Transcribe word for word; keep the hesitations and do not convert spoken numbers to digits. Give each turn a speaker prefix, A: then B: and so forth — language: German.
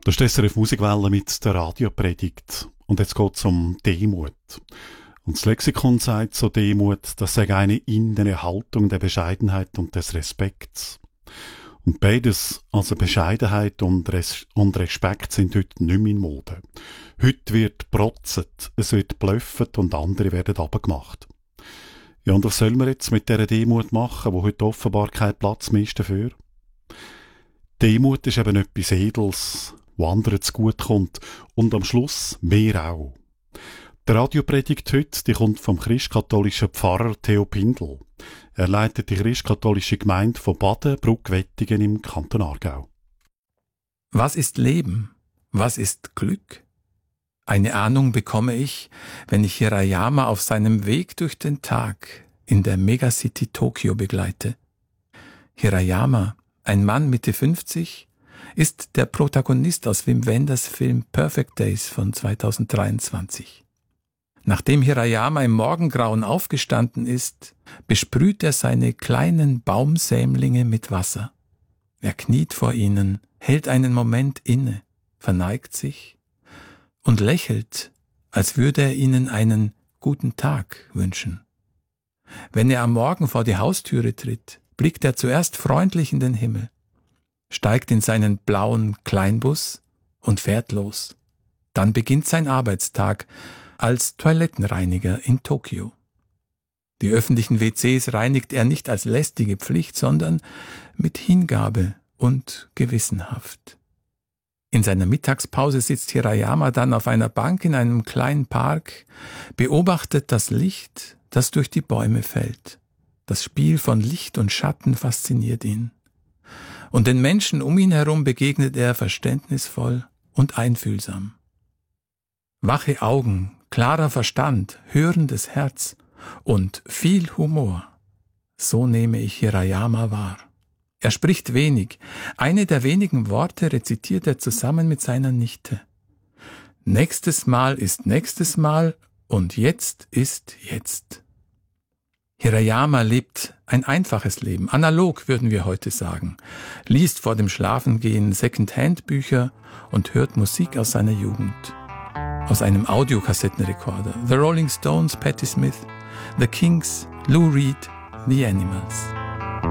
A: Das ist die S R F Musikwelle mit der Radiopredigt. Und jetzt geht es um Demut. Und das Lexikon sagt so Demut, das sei eine innere Haltung der Bescheidenheit und des Respekts. Und beides, also Bescheidenheit und, Res- und Respekt, sind heute nicht mehr in Mode. Heute wird protzet, es wird blöffet und andere werden abgemacht. Ja, und was soll man jetzt mit dieser Demut machen, wo heute offenbar kein Platz mehr ist dafür? Demut ist eben etwas Edles, wo anderen zu gut kommt und am Schluss mehr auch. Die Radiopredigt heute, die kommt vom christkatholischen Pfarrer Theo Pindel. Er leitet die christkatholische Gemeinde von Baden, Bruck-Wettingen im Kanton Aargau.
B: Was ist Leben? Was ist Glück? Eine Ahnung bekomme ich, wenn ich Hirayama auf seinem Weg durch den Tag in der Megacity Tokio begleite. Hirayama, ein Mann Mitte fünfzig, ist der Protagonist aus Wim Wenders Film Perfect Days von zweitausenddreiundzwanzig. Nachdem Hirayama im Morgengrauen aufgestanden ist, besprüht er seine kleinen Baumsämlinge mit Wasser. Er kniet vor ihnen, hält einen Moment inne, verneigt sich und lächelt, als würde er ihnen einen guten Tag wünschen. Wenn er am Morgen vor die Haustüre tritt, blickt er zuerst freundlich in den Himmel, steigt in seinen blauen Kleinbus und fährt los. Dann beginnt sein Arbeitstag als Toilettenreiniger in Tokio. Die öffentlichen W Cs reinigt er nicht als lästige Pflicht, sondern mit Hingabe und gewissenhaft. In seiner Mittagspause sitzt Hirayama dann auf einer Bank in einem kleinen Park, beobachtet das Licht, das durch die Bäume fällt. Das Spiel von Licht und Schatten fasziniert ihn. Und den Menschen um ihn herum begegnet er verständnisvoll und einfühlsam. Wache Augen, klarer Verstand, hörendes Herz und viel Humor. So nehme ich Hirayama wahr. Er spricht wenig. Eine der wenigen Worte rezitiert er zusammen mit seiner Nichte. Nächstes Mal ist nächstes Mal und jetzt ist jetzt. Hirayama lebt ein einfaches Leben, analog würden wir heute sagen, liest vor dem Schlafengehen Secondhand-Bücher und hört Musik aus seiner Jugend. Aus einem Audiokassettenrekorder. The Rolling Stones, Patti Smith, The Kings, Lou Reed, The Animals.